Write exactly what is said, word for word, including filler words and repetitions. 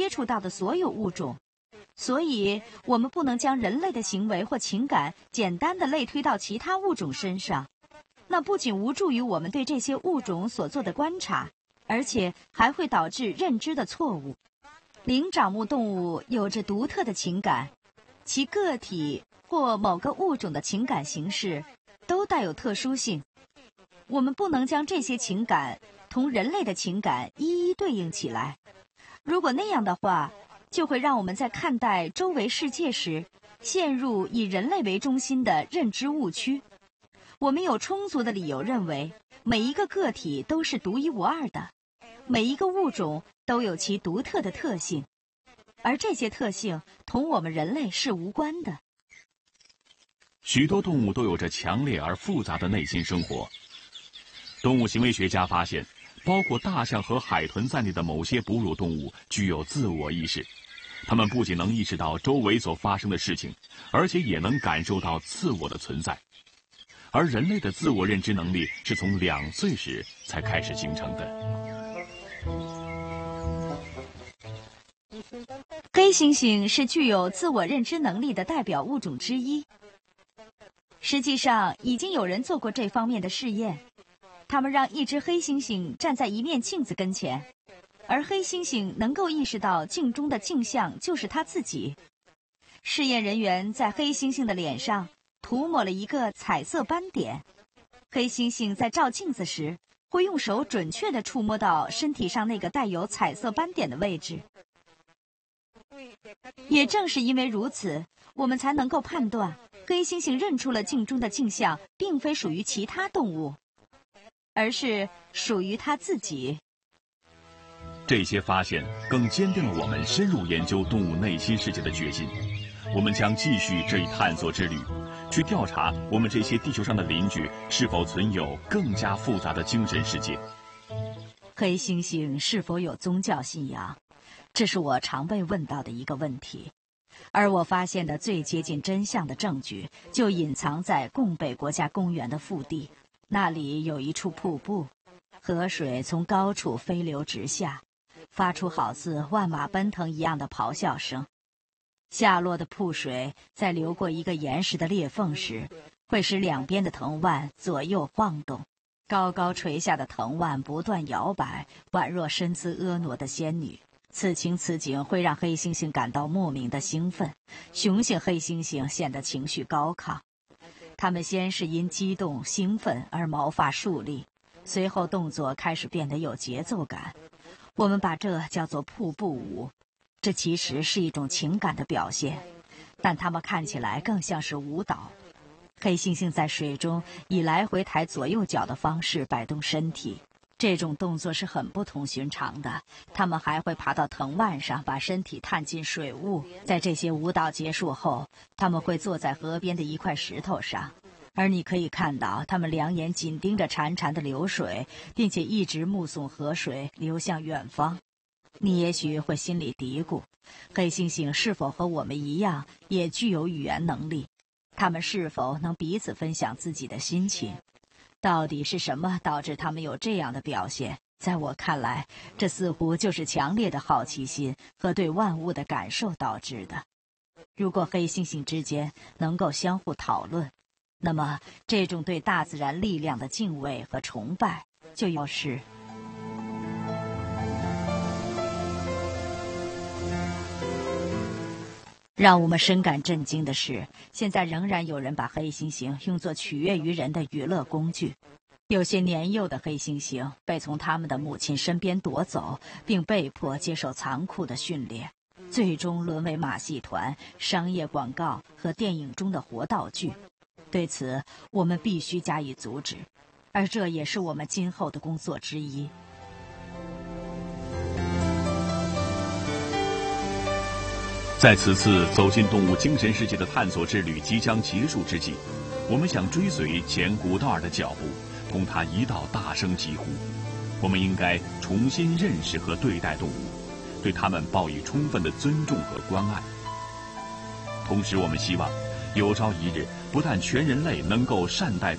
接触到的所有物种。所以，我们不能将人类的行为或情感简单地类推到其他物种身上，那不仅无助于我们对这些物种所做的观察，而且还会导致认知的错误。灵长目动物有着独特的情感，其个体或某个物种的情感形式都带有特殊性。我们不能将这些情感同人类的情感一一对应起来，如果那样的话，就会让我们在看待周围世界时陷入以人类为中心的认知误区。我们有充足的理由认为，每一个个体都是独一无二的，每一个物种都有其独特的特性，而这些特性同我们人类是无关的。 许多动物都有着强烈而复杂的内心生活。动物行为学家发现，包括大象和海豚在内的某些哺乳动物具有自我意识，它们不仅能意识到周围所发生的事情，而且也能感受到自我的存在。而人类的自我认知能力是从两岁时才开始形成的。 黑猩猩是具有自我认知能力的代表物种之一。实际上，已经有人做过这方面的试验。他们让一只黑猩猩站在一面镜子跟前，而黑猩猩能够意识到镜中的镜像就是它自己。试验人员在黑猩猩的脸上涂抹了一个彩色斑点，黑猩猩在照镜子时会用手准确地触摸到身体上那个带有彩色斑点的位置。也正是因为如此，我们才能够判断黑猩猩认出了镜中的镜像并非属于其他动物，而是属于它自己。 这些发现更坚定了我们深入研究动物内心世界的决心。我们将继续这一探索之旅，去调查我们这些地球上的邻居是否存有更加复杂的精神世界。 黑猩猩是否有宗教信仰？这是我常被问到的一个问题。而我发现的最接近真相的证据，就隐藏在贡北国家公园的腹地。那里有一处瀑布，河水从高处飞流直下，发出好似万马奔腾一样的咆哮声。下落的瀑水在流过一个岩石的裂缝时，会使两边的藤蔓左右晃动，高高垂下的藤蔓不断摇摆，宛若身姿婀娜的仙女。此情此景会让黑猩猩感到莫名的兴奋，雄性黑猩猩显得情绪高亢。它们先是因激动兴奋而毛发竖立，随后动作开始变得有节奏感。我们把这叫做瀑布舞，这其实是一种情感的表现，但它们看起来更像是舞蹈。黑猩猩在水中以来回抬左右脚的方式摆动身体，这种动作是很不同寻常的。它们还会爬到藤蔓上，把身体探进水雾。在这些舞蹈结束后，它们会坐在河边的一块石头上，而你可以看到它们两眼紧盯着潺潺的流水，并且一直目送河水流向远方。你也许会心里嘀咕，黑猩猩是否和我们一样也具有语言能力？它们是否能彼此分享自己的心情？到底是什么导致他们有这样的表现？在我看来，这似乎就是强烈的好奇心和对万物的感受导致的。如果黑猩猩之间能够相互讨论，那么这种对大自然力量的敬畏和崇拜就要是。让我们深感震惊的是，现在仍然有人把黑猩猩用作取悦于人的娱乐工具。有些年幼的黑猩猩被从他们的母亲身边夺走，并被迫接受残酷的训练，最终沦为马戏团、商业广告和电影中的活道具。对此，我们必须加以阻止，而这也是我们今后的工作之一。 在此次走进动物精神世界的探索之旅即将结束之际，我们想追随前古道尔的脚步，同他一道大声疾呼：我们应该重新认识和对待动物，对他们报以充分的尊重和关爱。同时，我们希望有朝一日，不但全人类能够善待